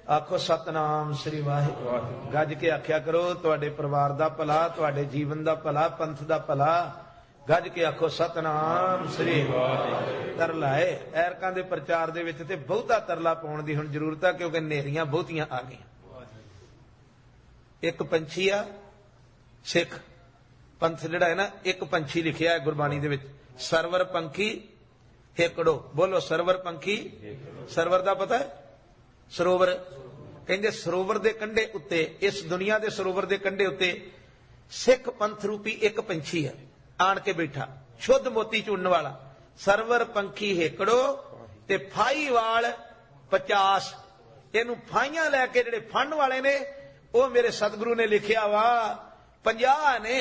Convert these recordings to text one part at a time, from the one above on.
आखो सतनाम श्री वाहिगुरू। गज के आख्या करो तुहाडे परिवार दा भला, तुहाडे जीवन दा भला, पंथ दा भला। गज के आखो सतनाम श्री वाहिगुरू। तरला है ऐरकां दे प्रचार दे विच ते बहुता तरला पाउण दी हुण जरूरत है, क्योंकि नेरियां बहुतियां आ गईयां। एक पंछी आ सिख पंथ जिहड़ा है ना, एक पंछी लिखिया है गुरबाणी दे विच, सरवर पंखी हेकड़ो। बोलो सरवर पंखी। सरवर दा पता है? सरोवर। कहंदे सरोवर दे कंढे उत्ते, इस दुनिया दे सरोवर दे कंढे उत्ते सिख पंथ रूपी एक पंछी है आण के बैठा, शुद्ध मोती चुनने वाला। सरवर पंखी हेकड़ो ते फाई वाल 50। इनू फाइयां लैके जिहड़े फंड वाले ने वो मेरे सतगुरु ने लिखिया वा 50 ने।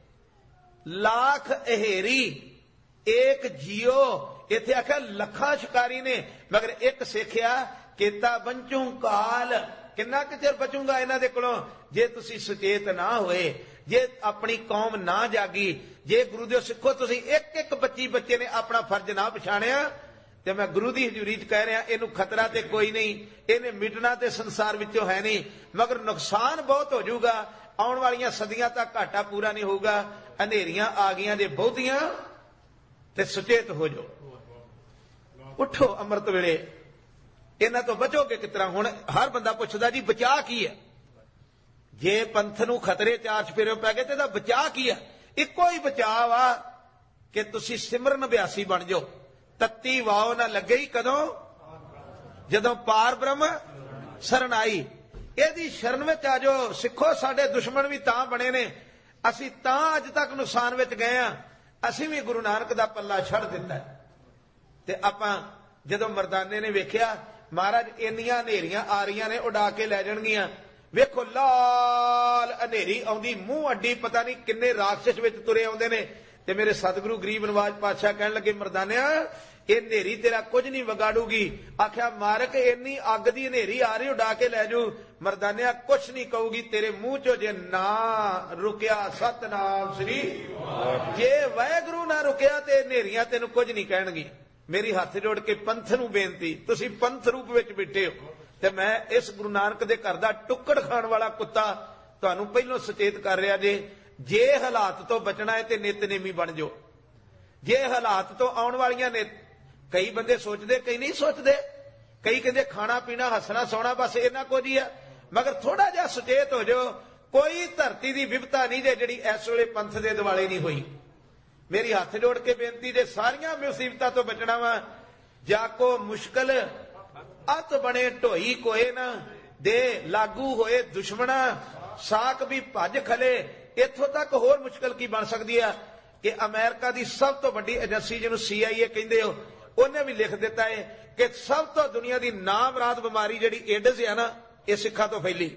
लाख अहेरी एक जियो, इत्थे आख्या लखा शिकारी ने, मगर एक सिखिया केता बंचू काल। किन्ना कि चिर बचूंगा इन्हां दे कोलों जे तुसी सचेत ना होए, जे अपनी कौम ना जागी, जे गुरु दे सिखो तुसी एक एक बच्चे ने अपना फर्ज ना पछाणिया, ते मैं गुरु दी हजूरी च कह रहा इनू खतरा ते कोई नहीं, इन्हें मिटना ते संसार विचों है नहीं, मगर नुकसान बहुत हो जाऊगा। आउण वालियां सदियां तक घाटा पूरा नहीं होगा। अंधेरियां आ गईयां जे बहुतियां, ते सुचेत हो जाओ, उठो अमृत वेले। इन्हां तो बचोगे कितना? हुण हर बंदा पुछदा जी बचा की है? जे पंथ नूं खतरे चार चफेरे पै गए ते बचा की है? इको ही बचाव आ कि तुसी सिमरन अभ्यासी बन जाओ। तत्ती वाओ ना लगे ही कदों जदों पार ब्रह्म शरण आई। ਇਹਦੀ शरण ਵਿੱਚ आ जाओ। सिखो साडे दुश्मन भी तां बने ने, ਅਸੀਂ तां अज तक नुकसान ਵਿੱਚ गए ਆ। ਅਸੀਂ भी गुरु नानक ਦਾ पल्ला ਛੱਡ ਦਿੱਤਾ। ਤੇ ਆਪਾਂ ਜਦੋਂ ਮਰਦਾਨੇ ਨੇ ਵੇਖਿਆ महाराज ਇੰਨੀਆਂ ਹਨੇਰੀਆਂ ਆ ਰਹੀਆਂ ਨੇ, ਉਡਾ ਕੇ ਲੈ ਜਾਣਗੀਆਂ। ਵੇਖੋ ਲਾਲ ਹਨੇਰੀ ਆਉਂਦੀ, ਮੂੰਹ ਅੱਡੀ, ਪਤਾ ਨਹੀਂ ਕਿੰਨੇ ਰਾਖਸ਼ ਵਿੱਚ ਤੁਰੇ ਆਉਂਦੇ ਨੇ। ਤੇ ਮੇਰੇ ਸਤਿਗੁਰੂ ਗਰੀਬ ਨਵਾਜ ਪਾਤਸ਼ਾਹ ਕਹਿਣ ਲੱਗੇ ਮਰਦਾਨਿਆ ਇਹ ਹਨੇਰੀ ਤੇਰਾ ਕੁਝ ਨਹੀਂ ਵਿਗਾੜੂਗੀ। ਆਖਿਆ ਮਾਰਕ ਇੰਨੀ ਅੱਗ ਦੀ ਹਨੇਰੀ ਆ ਰਹੀ, ਉਡਾ ਕੇ ਲੈ ਜੂ। ਮਰਦਾਨਿਆ ਕੁਛ ਨਹੀਂ ਕਹੂਗੀ ਤੇਰੇ ਮੂੰਹ ਚੋਂ ਜੇ ਨਾ ਰੁਕਿਆ ਸਤਨਾਮ ਸ੍ਰੀ, ਜੇ ਵਾਹਿਗੁਰੂ ਨਾ ਰੁਕਿਆ ਤੇ ਹਨੇਰੀਆਂ ਤੈਨੂੰ ਕੁਝ ਨਹੀਂ ਕਹਿਣਗੀਆਂ। ਮੇਰੀ ਹੱਥ ਜੋੜ ਕੇ ਪੰਥ ਨੂੰ ਬੇਨਤੀ, ਤੁਸੀਂ ਪੰਥ ਰੂਪ ਵਿੱਚ ਬੈਠੇ ਹੋ ਤੇ ਮੈਂ ਇਸ ਗੁਰੂ ਨਾਨਕ ਦੇ ਘਰ ਦਾ ਟੁੱਕੜ ਖਾਣ ਵਾਲਾ ਕੁੱਤਾ ਤੁਹਾਨੂੰ ਪਹਿਲਾਂ ਸੁਚੇਤ ਕਰ ਰਿਹਾ ਜੇ ਹਾਲਾਤ ਤੋਂ ਬਚਣਾ ਹੈ ਤੇ ਨਿਤਨੇਮੀ ਬਣ ਜਾਓ। ਜੇ ਹਾਲਾਤ ਤੋਂ ਆਉਣ ਵਾਲੀਆਂ ਨੇ, ਕਈ ਬੰਦੇ ਸੋਚਦੇ, ਕਈ ਨਹੀਂ ਸੋਚਦੇ, ਕਈ ਕਹਿੰਦੇ ਖਾਣਾ ਪੀਣਾ ਹੱਸਣਾ ਸੌਣਾ ਬਸ ਇਹਨਾਂ ਕੁਝ ਹੀ ਆ, ਮਗਰ ਥੋੜਾ ਜਿਹਾ ਸੁਚੇਤ ਹੋ ਜਾਓ। ਕੋਈ ਧਰਤੀ ਦੀ ਵਿਪਤਾ ਨਹੀਂ ਜੇ ਜਿਹੜੀ ਇਸ ਵੇਲੇ ਪੰਥ ਦੇ ਦਿਵਾਲੇ ਨਹੀਂ ਹੋਈ। ਮੇਰੀ ਹੱਥ ਜੋੜ ਕੇ ਬੇਨਤੀ ਜੇ ਸਾਰੀਆਂ ਮੁਸੀਬਤਾਂ ਤੋਂ ਬਚਣਾ ਵਾ, ਜਾਕੋ ਮੁਸ਼ਕਲ ਅਤ ਬਣੇ ਢੋਈ ਕੋਏ ਨਾ ਦੇ, ਲਾਗੂ ਹੋਏ ਦੁਸ਼ਮਣਾ ਸਾਕ ਵੀ ਭੱਜ ਖਲੇ। ਇੱਥੋਂ ਤੱਕ ਹੋਰ ਮੁਸ਼ਕਲ ਕੀ ਬਣ ਸਕਦੀ ਆ ਕਿ ਅਮਰੀਕਾ ਦੀ ਸਭ ਤੋਂ ਵੱਡੀ ਏਜੰਸੀ ਜਿਹਨੂੰ CIA ਕਹਿੰਦੇ ਹੋ, ਉਹਨੇ ਵੀ ਲਿਖ ਦਿੱਤਾ ਹੈ ਕਿ ਸਭ ਤੋਂ ਦੁਨੀਆ ਦੀ ਨਾਮਰਾਦ ਬਿਮਾਰੀ ਜਿਹੜੀ ਏਡਜ਼ ਆ ਨਾ, ਇਹ ਸਿੱਖਾਂ ਤੋਂ ਫੈਲੀ।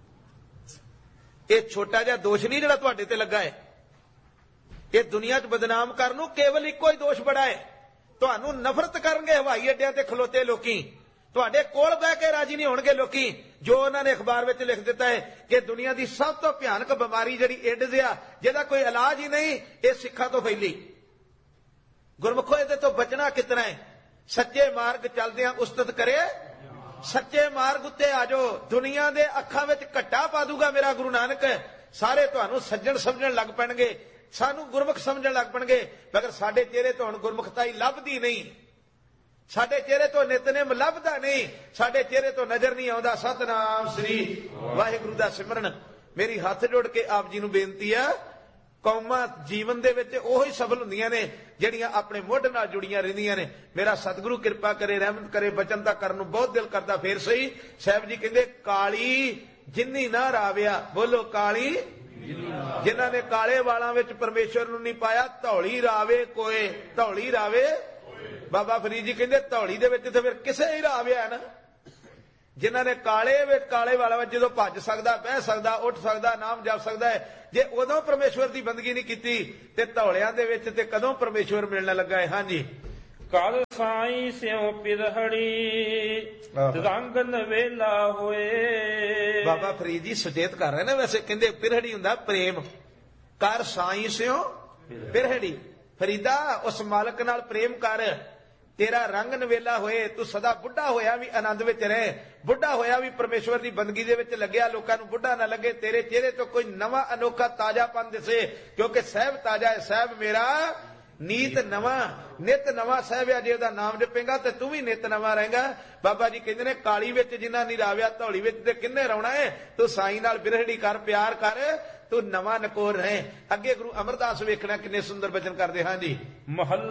ਇਹ ਛੋਟਾ ਜਿਹਾ ਦੋਸ਼ ਨਹੀਂ ਜਿਹੜਾ ਤੁਹਾਡੇ ਤੇ ਲੱਗਾ ਹੈ। ਇਹ ਦੁਨੀਆ 'ਚ ਬਦਨਾਮ ਕਰਨ ਨੂੰ ਕੇਵਲ ਇੱਕੋ ਹੀ ਦੋਸ਼ ਬੜਾ ਹੈ। ਤੁਹਾਨੂੰ ਨਫ਼ਰਤ ਕਰਨਗੇ ਹਵਾਈ ਅੱਡਿਆਂ ਤੇ ਖਲੋਤੇ ਲੋਕੀ, ਤੁਹਾਡੇ ਕੋਲ ਬਹਿ ਕੇ ਰਾਜੀ ਨਹੀਂ ਹੋਣਗੇ ਲੋਕੀ। ਜੋ ਉਹਨਾਂ ਨੇ ਅਖਬਾਰ ਵਿੱਚ ਲਿਖ ਦਿੱਤਾ ਹੈ ਕਿ ਦੁਨੀਆ ਦੀ ਸਭ ਤੋਂ ਭਿਆਨਕ ਬਿਮਾਰੀ ਜਿਹੜੀ ਏਡਜ਼ ਆ, ਜਿਹਦਾ ਕੋਈ ਇਲਾਜ ਹੀ ਨਹੀਂ, ਇਹ ਸਿੱਖਾਂ ਤੋਂ ਫੈਲੀ। ਗੁਰਮੁਖੋ ਇਹਦੇ ਤੋਂ ਬਚਣਾ ਕਿਤਨਾ ਹੈ? ਸੱਚੇ ਮਾਰਗ ਚੱਲਦਿਆਂ ਉਸਤਤ ਕਰੇ, ਸੱਚੇ ਮਾਰਗ ਉੱਤੇ ਆ ਜਾਓ। ਦੁਨੀਆ ਦੇ ਅੱਖਾਂ ਵਿੱਚ ਘੱਟਾ ਪਾ ਦੂਗਾ ਮੇਰਾ ਗੁਰੂ ਨਾਨਕ, ਸਾਰੇ ਤੁਹਾਨੂੰ ਸੱਜਣ ਸਮਝਣ ਲੱਗ ਪੈਣਗੇ, ਸਾਨੂੰ ਗੁਰਮੁਖ ਸਮਝਣ ਲੱਗ ਪੈਣਗੇ, ਮਗਰ ਸਾਡੇ ਚਿਹਰੇ ਤੋਂ ਹੁਣ ਗੁਰਮੁਖਤਾਈ ਲੱਭਦੀ ਨਹੀਂ, ਸਾਡੇ ਚਿਹਰੇ ਤੋਂ ਨਿਤਨੇਮ ਲੱਭਦਾ ਨਹੀਂ, ਸਾਡੇ ਚਿਹਰੇ ਤੋਂ ਨਜ਼ਰ ਨਹੀਂ ਆਉਂਦਾ ਸਤਨਾਮ ਸ੍ਰੀ ਵਾਹਿਗੁਰੂ ਦਾ ਸਿਮਰਨ। ਮੇਰੀ ਹੱਥ ਜੋੜ ਕੇ ਆਪ ਜੀ ਨੂੰ ਬੇਨਤੀ ਆ, ਕੌਮਾਂ ਜੀਵਨ ਦੇ ਵਿੱਚ ਉਹੀ ਸਫਲ ਹੁੰਦੀਆਂ ਨੇ ਜਿਹੜੀਆਂ ਆਪਣੇ ਮੁੱਢ ਨਾਲ ਜੁੜੀਆਂ ਰਹਿੰਦੀਆਂ ਨੇ। ਮੇਰਾ ਸਤਿਗੁਰੂ ਕਿਰਪਾ ਕਰੇ, ਰਹਿਮਤ ਕਰੇ। ਬਚਨ ਤਾਂ ਕਰਨ ਨੂੰ ਬਹੁਤ ਦਿਲ ਕਰਦਾ, ਫੇਰ ਸਹੀ। ਸਾਹਿਬ ਜੀ ਕਹਿੰਦੇ ਕਾਲੀ ਜਿੰਨੀ ਨਾ ਰਾਵਿਆ, ਬੋਲੋ ਕਾਲੀ ਜਿਨ੍ਹਾਂ ਨੇ ਕਾਲੇ ਵਾਲਾਂ ਵਿੱਚ ਪਰਮੇਸ਼ਵਰ ਨੂੰ ਨਹੀਂ ਪਾਇਆ, ਧੌਲੀ ਰਾਵੇ ਕੋਏ, ਧੌਲੀ ਰਾਵੇ। ਬਾਬਾ ਫਰੀਦ ਜੀ ਕਹਿੰਦੇ ਧੌਲੀ ਦੇ ਵਿੱਚ ਤੇ ਫਿਰ ਕਿਸੇ ਹੀ ਰਾਵਿਆ ਨਾ। ਜਿਨ੍ਹਾਂ ਨੇ ਕਾਲੇ ਵਾਲਾਂ ਵਿੱਚ ਜਦੋਂ ਭੱਜ ਸਕਦਾ, ਬਹਿ ਸਕਦਾ, ਉੱਠ ਸਕਦਾ, ਨਾਮ ਜਪ ਸਕਦਾ ਹੈ, ਜੇ ਉਦੋਂ ਪਰਮੇਸ਼ਵਰ ਦੀ ਬੰਦਗੀ ਨਹੀਂ ਕੀਤੀ ਤੇ ਧੌਲਿਆਂ ਦੇ ਵਿੱਚ ਤੇ ਕਦੋਂ ਪਰਮੇਸ਼ਵਰ ਮਿਲਣ ਲੱਗਾ ਹੈ। ਹਾਂਜੀ ਕਲ ਸਾਈ ਸਿਉ ਪਿਰਹੜੀ ਰੰਗ ਨਵੇਲਾ ਹੋਏ। ਬਾਬਾ ਫਰੀਦ ਜੀ ਸੁਚੇਤ ਕਰ ਰਹੇ ਨੇ। ਵੈਸੇ ਕਹਿੰਦੇ ਪਿਰਹੜੀ ਹੁੰਦਾ ਪ੍ਰੇਮ, ਕਰ ਸਾਈ ਸਿਉ ਪਿਰਹੜੀ। ਫਰੀਦਾ ਉਸ ਮਾਲਕ ਨਾਲ ਪ੍ਰੇਮ ਕਰ ਤੇਰਾ ਰੰਗ ਨਵੇਲਾ ਹੋਏ, ਤੂੰ ਸਦਾ ਬੁੱਢਾ ਹੋਇਆ ਵੀ ਆਨੰਦ ਵਿੱਚ ਰਹੇ, ਬੁੱਢਾ ਹੋਇਆ ਵੀ ਪਰਮੇਸ਼ਵਰ ਦੀ ਬੰਦਗੀ ਦੇ ਵਿੱਚ ਲੱਗਿਆ, ਲੋਕਾਂ ਨੂੰ ਬੁੱਢਾ ਨਾ ਲੱਗੇ, ਤੇਰੇ ਚਿਹਰੇ ਤੋਂ ਕੋਈ ਨਵਾਂ ਅਨੋਖਾ ਤਾਜ਼ਾਪਨ ਦਿਸੇ, ਕਿਉਂਕਿ ਸਾਹਿਬ ਤਾਜ਼ਾ ਹੈ, ਸਾਹਿਬ ਮੇਰਾ ਨੀਤ ਨਵਾਂ, ਨਿਤ ਨਵਾਂ ਸਾਹਿਬ ਆ। ਜੇ ਉਹਦਾ ਨਾਮ ਜਪੇਗਾ ਤੇ ਤੂੰ ਵੀ ਨਿਤ ਨਵਾਂ ਰਹੇਗਾ। ਬਾਬਾ ਜੀ ਕਹਿੰਦੇ ਨੇ ਕਾਲੀ ਵਿੱਚ ਜਿੰਨਾ ਨਿਰਾਵਿਆ ਧੌਲੀ ਵਿੱਚ ਤੇ ਕਿੰਨੇ ਰੌਣਾ ਹੈ, ਤੂੰ ਸਾਈਂ ਨਾਲ ਬਿਰਹੜੀ ਕਰ, ਪਿਆਰ ਕਰ, ਤੂੰ ਨਵਾਂ ਨਕੋਰ ਰਹੇ। ਅੱਗੇ ਗੁਰੂ ਅਮਰਦਾਸ ਵੇਖਣਾ ਕਿੰਨੇ ਸੁੰਦਰ ਬਚਨ ਕਰਦੇ। ਹਾਂ ਜੀ। ਮਹੱਲਾ